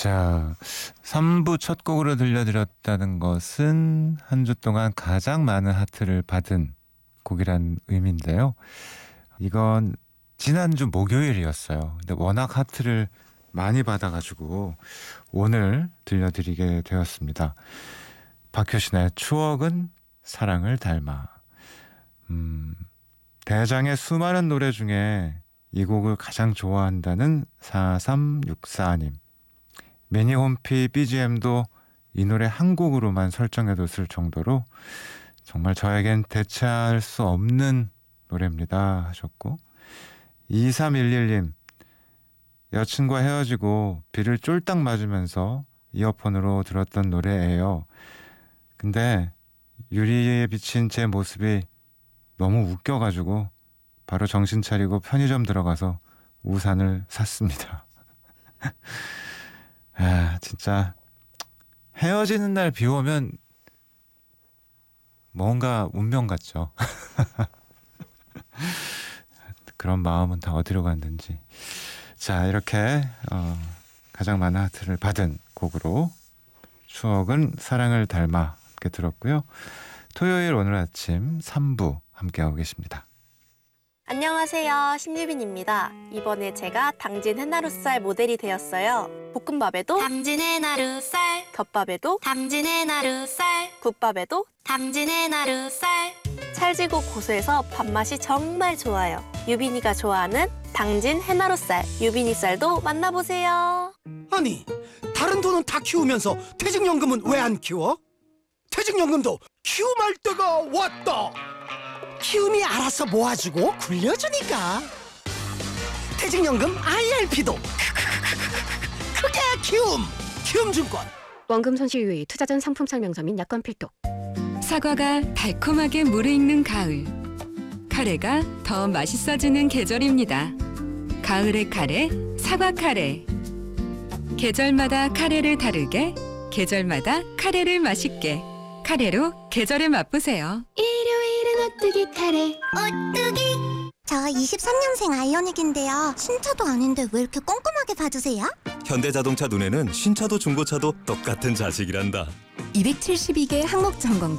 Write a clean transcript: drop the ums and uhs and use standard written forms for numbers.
자, 3부 첫 곡으로 들려드렸다는 것은 한 주 동안 가장 많은 하트를 받은 곡이란 의미인데요. 이건 지난주 목요일이었어요. 근데 워낙 하트를 많이 받아가지고 오늘 들려드리게 되었습니다. 박효신의 추억은 사랑을 닮아. 대장의 수많은 노래 중에 이 곡을 가장 좋아한다는 4364님. 매니홈피 BGM도 이 노래 한 곡으로만 설정해뒀을 정도로 정말 저에겐 대체할 수 없는 노래입니다 하셨고, 2311님, 여친과 헤어지고 비를 쫄딱 맞으면서 이어폰으로 들었던 노래예요. 근데 유리에 비친 제 모습이 너무 웃겨가지고 바로 정신 차리고 편의점 들어가서 우산을 샀습니다. 아, 진짜 헤어지는 날 비 오면 뭔가 운명 같죠. 그런 마음은 다 어디로 갔는지. 자, 이렇게 가장 많은 하트를 받은 곡으로 추억은 사랑을 닮아 함께 들었고요. 토요일 오늘 아침 3부 함께하고 계십니다. 안녕하세요, 신유빈입니다. 이번에 제가 당진 해나루살 모델이 되었어요. 볶음밥에도 당진 해나루살, 덮밥에도 당진 해나루살, 국밥에도 당진 해나루살. 찰지고 고소해서 밥맛이 정말 좋아요. 유빈이가 좋아하는 당진 해나루살, 유빈이쌀도 만나보세요. 아니, 다른 돈은 다 키우면서 퇴직연금은 왜 안 키워? 퇴직연금도 키움할 때가 왔다. 키움이 알아서 모아주고 굴려주니까. 퇴직연금 IRP도 크게 키움. 키움증권. 원금 손실 유의, 투자 전 상품 설명서 및 약관 필독. 사과가 달콤하게 무르익는 가을. 카레가 더 맛있어지는 계절입니다. 가을의 카레, 사과 카레. 계절마다 카레를 다르게, 계절마다 카레를 맛있게. 카레로 계절을 맛보세요. 일요일은 오뚜기 카레, 오뚜기. 저 23년생 아이오닉인데요. 신차도 아닌데 왜 이렇게 꼼꼼하게 봐주세요? 현대자동차 눈에는 신차도 중고차도 똑같은 자식이란다. 272개 항목 점검